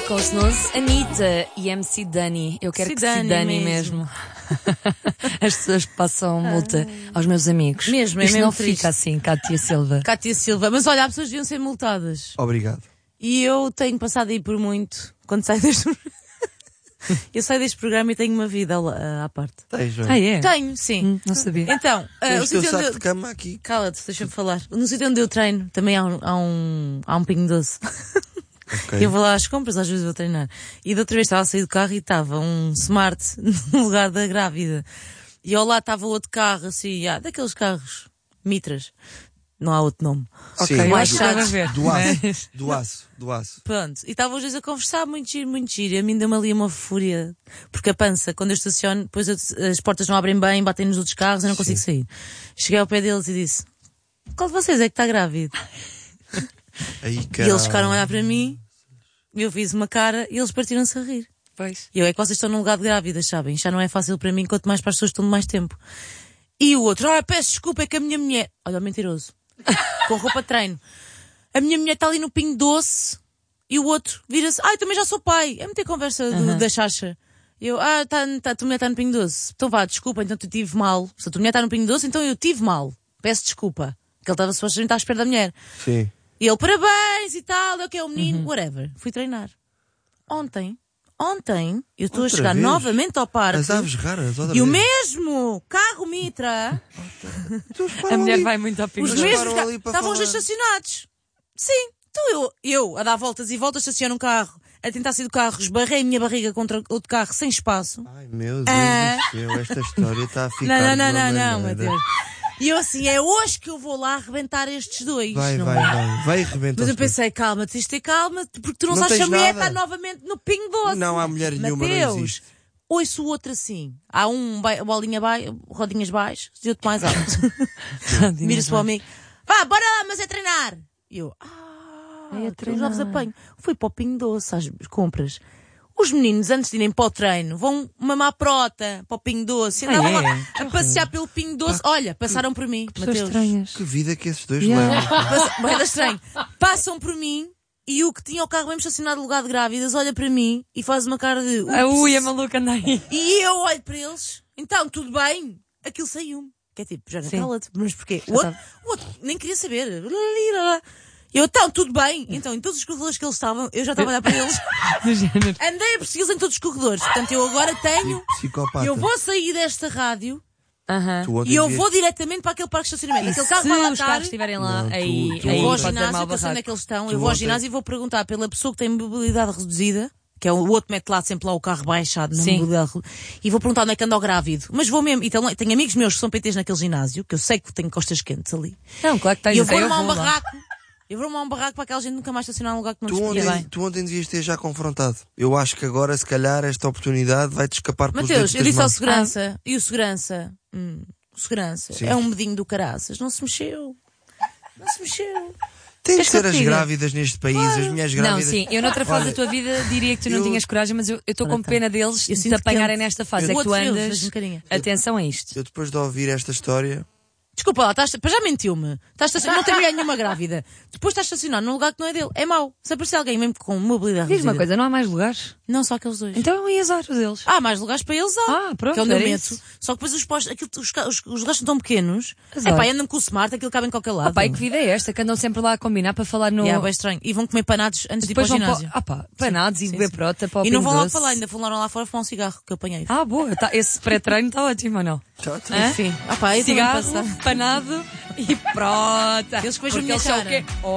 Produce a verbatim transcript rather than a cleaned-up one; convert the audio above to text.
com o Snooze, Anitta e M C Dani. Eu quero que se Dani mesmo. mesmo. As pessoas passam multa aos meus amigos. Mesmo, é Isto mesmo não triste. fica assim, Cátia Silva. Cátia Silva. Mas olha, as pessoas deviam ser multadas. Obrigado. E eu tenho passado aí por muito. Quando saio deste... eu saio deste programa e tenho uma vida à, à parte. Tens, Ah, é? Tenho, sim. Hum, não sabia. Então, uh, o Tens o teu sítio saco onde eu... de cama aqui. Cala-te, deixa-me falar. No sítio onde eu treino também há um, há um, há um pingo doce. Okay. Eu vou lá às compras, às vezes vou treinar. E da outra vez estava a sair do carro e estava um Smart no lugar da grávida. E ao lado estava outro carro, assim, ah, daqueles carros Mitras. Não há outro nome. Sim, Ok, mais do, chato. do aço, Mas- do aço, do aço. Pronto. E estavam os dois a conversar, muito giro, muito giro. E a mim deu-me ali uma fúria. Porque a pança, quando eu estaciono, depois eu- as portas não abrem bem, batem nos outros carros, eu não consigo sair. Cheguei ao pé deles e disse: qual de vocês é que está grávido? Aí, E eles ficaram a olhar para mim, eu fiz uma cara e eles partiram-se a rir. Pois. E eu é que vocês estão num lugar de grávidas, sabem? Já não é fácil para mim, quanto mais para as pessoas que estão de mais tempo. E o outro: ah, peço desculpa, é que a minha mulher... Olha, o mentiroso. Com roupa de treino. A minha mulher está ali no Pingo Doce. E o outro vira-se: ai, também já sou pai. É muita conversa do, Uhum. da Chacha. Eu: ah, tá, tá, a tua mulher está no Pingo Doce. Então vá, desculpa, então tu tive mal. Se a tua mulher está no Pingo Doce, então eu tive mal. Peço desculpa. Que ele estava supostamente à espera da mulher. Sim. E ele: parabéns e tal, eu que é o menino, Uhum. whatever. Fui treinar. Ontem, ontem, eu estou a Outra chegar vez? novamente ao parque. As aves raras, outra E o vez. mesmo carro Mitra, Eles A param mulher ali. vai muito ao pingo. os Eles mesmos param ca- ali para estavam os dois falar. estacionados. Sim, então eu, eu a dar voltas e voltas, estaciono um carro, a tentar sair do carro, esbarrei a minha barriga contra outro carro sem espaço. Ai, meu Deus Ah. do céu, esta história está a ficar Não, não, de não, uma não, não, maneira. Mateus. E eu assim: é hoje que eu vou lá arrebentar estes dois. Vai, não vai, é? vai. Vai e rebenta Mas eu os dois. pensei: calma, tens de ter calma, porque tu não, Não sabes se a tens mulher nada. está novamente no Pingo Doce. Não há mulher nenhuma, não Mateus, existe. ouço o outro assim. Há um ba- bolinha baixo, rodinhas baixo, e outro mais alto. Vira-se para o amigo: vá, bora lá, mas é treinar. E eu: ah, É eu treinar. já vos apanho. Fui para o Pingo Doce às compras. Os meninos, antes de irem para o treino, vão mamar prota para o Pingo Doce. Ah, Andavam é? lá a passear pelo Pingo Doce. Olha, passaram por mim, Pessoas Mateus. estranhas. Que vida que esses dois Yeah. levam. Passa- Bué da estranho. Passam por mim e o que tinha o carro mesmo estacionado no lugar de grávidas olha para mim e faz uma cara de... A "Ups." ui, a maluca anda aí. E eu olho para eles: então, tudo bem? Aquilo saiu-me. Que é tipo: já Sim. cala-te. Mas porquê? Já O outro, sabe. o outro nem queria saber. Eu: então, tudo bem? Então, em todos os corredores que eles estavam, eu já estava a olhar para eles. Do género. Andei a persegui-los em todos os corredores. Portanto, eu agora tenho... Psicopata. Eu vou sair desta rádio Aham. Tu ontem e eu vieste- vou diretamente para aquele parque de estacionamento. E Aquele se carro vai lá os estar... carros estiverem lá, Não, tu- aí, tu aí Eu vou ao pode dar ginásio, mau que eu sei onde é barraco. que eles estão. Tu Eu vou ao ontem- ginásio e vou perguntar pela pessoa que tem mobilidade reduzida, que é o outro mete lá sempre lá o carro baixado na Sim. mobilidade redu- e vou perguntar onde é que anda o grávido. Mas vou mesmo, e tenho, tenho amigos meus que são P Tês naquele ginásio, que eu sei que tenho costas quentes ali. Não, claro que tens. E eu até vou arrumar um vou lá. barraco. Eu vou arrumar um barraco para aquela gente nunca mais estacionar num lugar que não Tu nos ontem, podia bem. tu ontem devias ter já confrontado. Eu acho que agora, se calhar, esta oportunidade vai-te escapar pelos Mateus, dedos eu das disse ao mãos. segurança, e o segurança, hum, o segurança, Sim. é um medinho do caraças, não se mexeu. Não se mexeu. Tem de Queres que ser eu as te diga? grávidas neste país, as mulheres Não, grávidas. sim, eu noutra fase Olha, da tua vida diria que tu não eu- tinhas coragem, mas eu estou com Olha, tá. pena deles Eu de sinto te apanharem quente. nesta fase. Eu- É que tu O outro fez, andas. fez um bocadinho. Atenção a isto. Eu depois de ouvir esta história, Desculpa lá, estás, já mentiu-me. Estás estacion- não tem mulher nenhuma grávida. Depois estás estacionado num lugar que não é dele. É mau. Se aparecer alguém mesmo com mobilidade Diz reduzida. uma coisa, não há mais lugares? Não, só aqueles dois. Então eu ia usar os deles. Há mais lugares para eles, há. Ah, pronto, Que é onde eu era meto. isso. Só que depois os, postos, aquilo, os, ca- os, os lugares são tão pequenos. Exato. É pá, andam com o smart, aquilo cabe em qualquer lado. Ah, pá, e que vida é esta? Que andam sempre lá a combinar para falar no. E é bem estranho. E vão comer panados antes de ir para o Depois vão ginásio. para. Ah, pá, panados e Sim, beber sim. prota para o E não Pingo vão logo Doce. para lá, ainda fumaram lá fora fumar um cigarro que eu apanhei. Ah, boa. Tá, esse pré-treino está ótimo ou não? tá, tá. Hã? Enfim. Ah pá, eu também Cigarro, passava. panado e prota. Eles que vejam a Porque minha eles são o cara. quê?